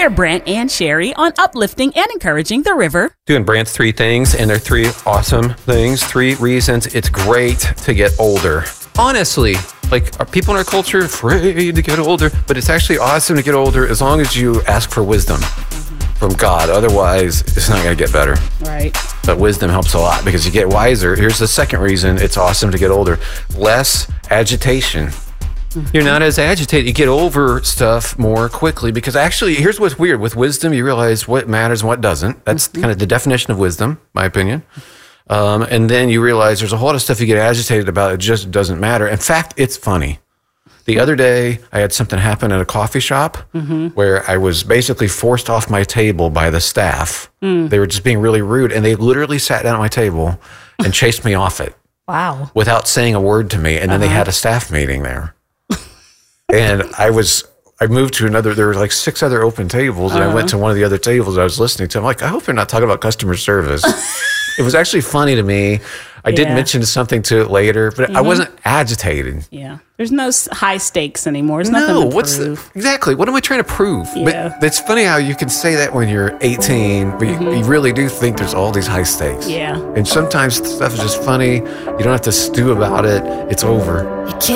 Hear Brant and Sherry on uplifting and encouraging the river. Doing Brant's 3 things, and they're 3 awesome things. 3 reasons it's great to get older. Honestly, like, are people in our culture afraid to get older? But it's actually awesome to get older as long as you ask for wisdom from God. Otherwise, it's not going to get better. Right. But wisdom helps a lot because you get wiser. Here's the second reason it's awesome to get older. Less agitation. You're not as agitated. You get over stuff more quickly because actually, here's what's weird. With wisdom, you realize what matters and what doesn't. That's kind of the definition of wisdom, my opinion. And then you realize there's a whole lot of stuff you get agitated about. It just doesn't matter. In fact, it's funny. The other day, I had something happen at a coffee shop where I was basically forced off my table by the staff. They were just being really rude, and they literally sat down at my table and chased me off it. Wow. Without saying a word to me. And then they had a staff meeting there. And I moved to another, there were like 6 other open tables, and I went to one of the other tables I was listening to. I'm like, I hope they're not talking about customer service. It was actually funny to me. I did mention something to it later, but I wasn't agitated. Yeah. There's no high stakes anymore. There's nothing to prove. Exactly. What am I trying to prove? Yeah. But it's funny how you can say that when you're 18, but you really do think there's all these high stakes. Yeah. And sometimes stuff is just funny. You don't have to stew about it. It's over. You can't